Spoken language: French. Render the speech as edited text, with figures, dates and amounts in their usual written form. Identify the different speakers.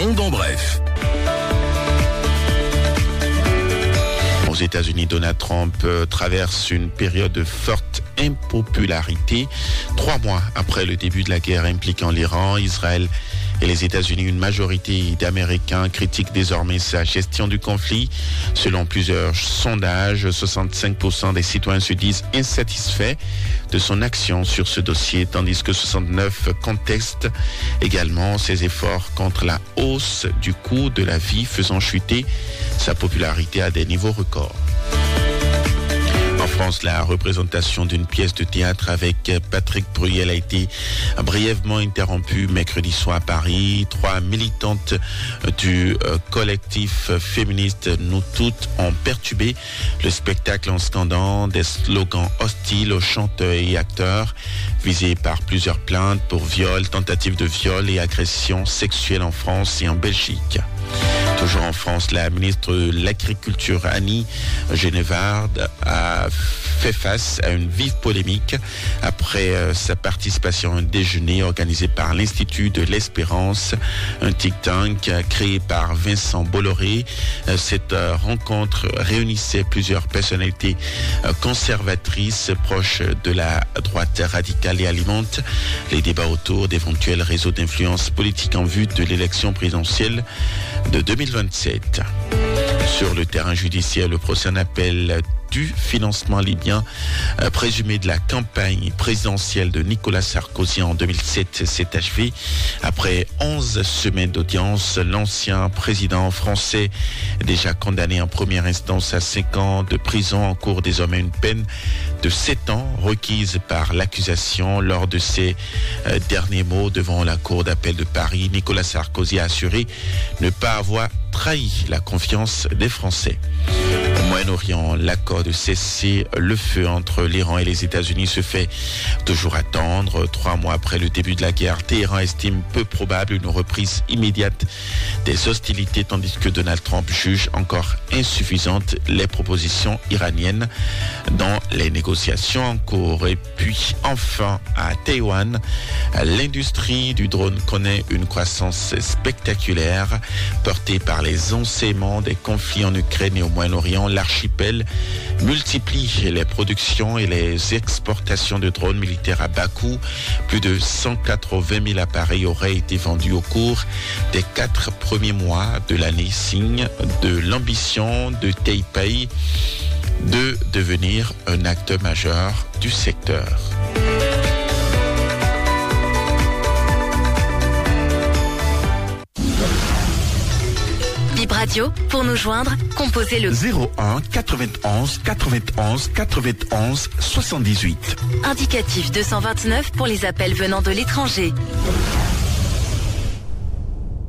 Speaker 1: Monde en bref.
Speaker 2: Aux États-Unis, Donald Trump traverse une période de forte impopularité. 3 mois après le début de la guerre impliquant l'Iran, Israël et les États-Unis, une majorité d'Américains critiquent désormais sa gestion du conflit. Selon plusieurs sondages, 65% des citoyens se disent insatisfaits de son action sur ce dossier, tandis que 69% contestent également ses efforts contre la hausse du coût de la vie, faisant chuter sa popularité à des niveaux records. En France, la représentation d'une pièce de théâtre avec Patrick Bruel a été brièvement interrompue mercredi soir à Paris. 3 militantes du collectif féministe Nous Toutes ont perturbé le spectacle en scandant des slogans hostiles aux chanteurs et acteurs visés par plusieurs plaintes pour viol, tentative de viol et agression sexuelle en France et en Belgique. Toujours en France, la ministre de l'Agriculture, Annie Genevard, a fait face à une vive polémique après sa participation à un déjeuner organisé par l'Institut de l'Espérance, un think tank créé par Vincent Bolloré. Cette rencontre réunissait plusieurs personnalités conservatrices proches de la droite radicale et alimente les débats autour d'éventuels réseaux d'influence politique en vue de l'élection présidentielle de 2027. Sur le terrain judiciaire, le procès en appel du financement libyen présumé de la campagne présidentielle de Nicolas Sarkozy en 2007 s'est achevé. Après 11 semaines d'audience, l'ancien président français, déjà condamné en première instance à 5 ans de prison, encourt désormais une peine de 7 ans requise par l'accusation. Lors de ses derniers mots devant la cour d'appel de Paris, Nicolas Sarkozy a assuré ne pas avoir trahi la confiance des Français. Au Moyen-Orient, l'accord de cesser le feu entre l'Iran et les États-Unis se fait toujours attendre. 3 mois après le début de la guerre, Téhéran estime peu probable une reprise immédiate des hostilités, tandis que Donald Trump juge encore insuffisantes les propositions iraniennes dans les négociations en cours. Et puis enfin, à Taïwan, l'industrie du drone connaît une croissance spectaculaire portée par les enseignements des conflits en Ukraine et au Moyen-Orient. L'archipel multiplie les productions et les exportations de drones militaires à bas coût. Plus de 180 000 appareils auraient été vendus au cours des 4 premiers mois de l'année, signe de l'ambition de Taipei de devenir un acteur majeur du secteur.
Speaker 3: Bip Radio, pour nous joindre, composez le
Speaker 2: 01 91 91 91 78.
Speaker 3: Indicatif 229 pour les appels venant de l'étranger.